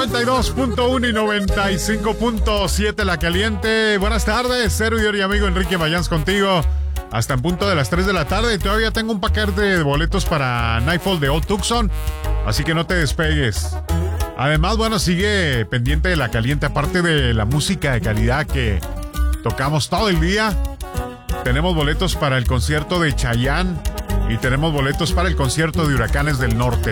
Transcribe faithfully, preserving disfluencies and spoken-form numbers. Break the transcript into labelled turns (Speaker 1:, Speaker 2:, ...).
Speaker 1: noventa y dos punto uno y noventa y cinco punto siete La Caliente. Buenas tardes, servidor y amigo Enrique Mayans contigo hasta en punto de las tres de la tarde. Todavía tengo un paquete de boletos para Nightfall de Old Tucson, así que no te despegues. Además, bueno, sigue pendiente de La Caliente, aparte de la música de calidad que tocamos todo el día. Tenemos boletos para el concierto de Chayanne y tenemos boletos para el concierto de Huracanes del Norte.